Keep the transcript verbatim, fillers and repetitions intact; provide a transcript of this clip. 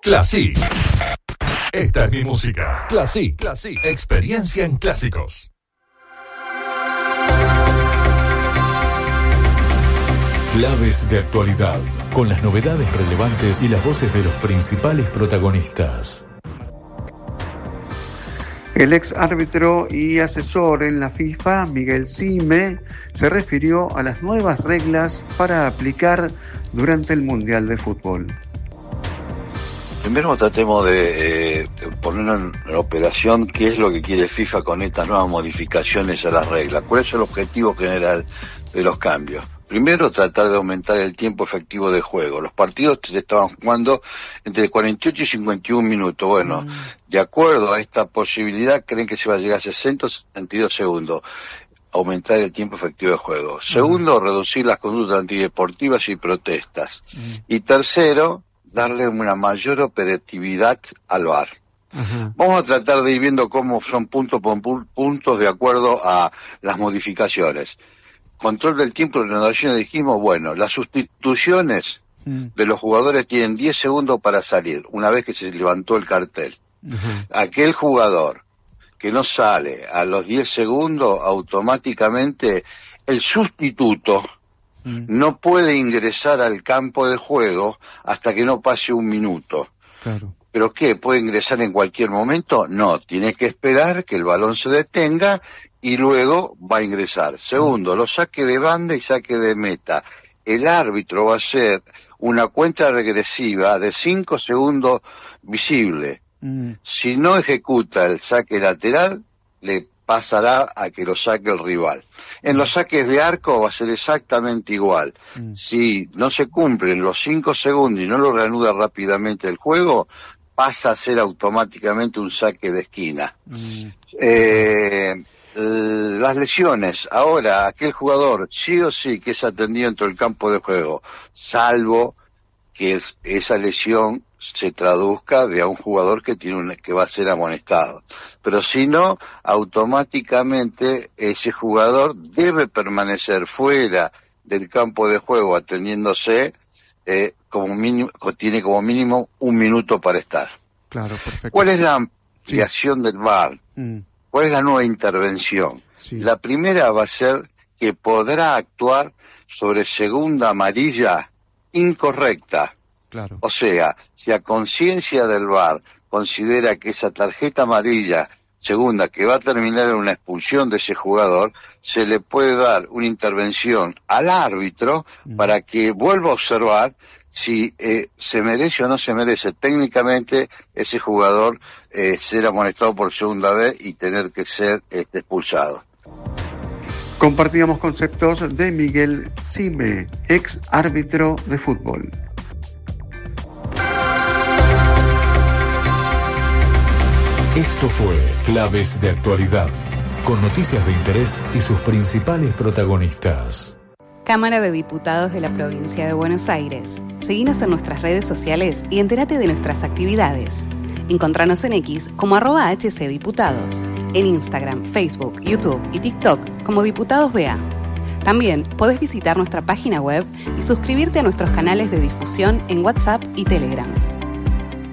Classic. Esta es mi música. Classic. Classic. Experiencia en clásicos. Claves de actualidad, con las novedades relevantes y las voces de los principales protagonistas. El ex árbitro y asesor en la FIFA, Miguel Sime, se refirió a las nuevas reglas para aplicar durante el Mundial de Fútbol. Primero tratemos de, eh, de poner en operación qué es lo que quiere FIFA con estas nuevas modificaciones a las reglas. ¿Cuál es el objetivo general de los cambios? Primero, tratar de aumentar el tiempo efectivo de juego. Los partidos se estaban jugando entre cuarenta y ocho y cincuenta y un minutos. Bueno, mm. de acuerdo a esta posibilidad, creen que se va a llegar a sesenta o setenta y dos segundos. Aumentar el tiempo efectivo de juego. Segundo, mm. reducir las conductas antideportivas y protestas. Mm. Y tercero, darle una mayor operatividad al V A R. Ajá. Vamos a tratar de ir viendo cómo son puntos por puntos de acuerdo a las modificaciones. Control del tiempo de renovación, dijimos, bueno, las sustituciones mm. de los jugadores tienen diez segundos para salir, una vez que se levantó el cartel. Uh-huh. Aquel jugador que no sale a los diez segundos, automáticamente el sustituto mm. no puede ingresar al campo de juego hasta que no pase un minuto. Claro. ¿Pero qué? ¿Puede ingresar en cualquier momento? No, tiene que esperar que el balón se detenga y luego va a ingresar. Segundo, los saques de banda y saque de meta. El árbitro va a hacer una cuenta regresiva de cinco segundos visible. Mm. Si no ejecuta el saque lateral, le pasará a que lo saque el rival. En los saques de arco va a ser exactamente igual. Mm. Si no se cumplen los cinco segundos y no lo reanuda rápidamente el juego, pasa a ser automáticamente un saque de esquina. Mm. Eh... Las lesiones, ahora aquel jugador sí o sí que es atendido dentro del campo de juego, salvo que es, esa lesión se traduzca de a un jugador que tiene un, que va a ser amonestado. Pero si no, automáticamente ese jugador debe permanecer fuera del campo de juego atendiéndose, eh, como mínimo, tiene como mínimo un minuto para estar. Claro, perfecto. ¿Cuál es la ampliación sí. del V A R? Mm. ¿Cuál es la nueva intervención? Sí. La primera va a ser que podrá actuar sobre segunda amarilla incorrecta. Claro. O sea, si a conciencia del V A R considera que esa tarjeta amarilla segunda que va a terminar en una expulsión de ese jugador, se le puede dar una intervención al árbitro mm. para que vuelva a observar si eh, se merece o no se merece técnicamente ese jugador eh, ser amonestado por segunda vez y tener que ser este, expulsado. Compartíamos conceptos de Miguel Sime, ex árbitro de fútbol. Esto fue Claves de Actualidad, con noticias de interés y sus principales protagonistas. Cámara de Diputados de la Provincia de Buenos Aires. Seguinos en nuestras redes sociales y entérate de nuestras actividades. Encontranos en X como arroba hcdiputados, en Instagram, Facebook, YouTube y TikTok como Diputados B A. También podés visitar nuestra página web y suscribirte a nuestros canales de difusión en WhatsApp y Telegram.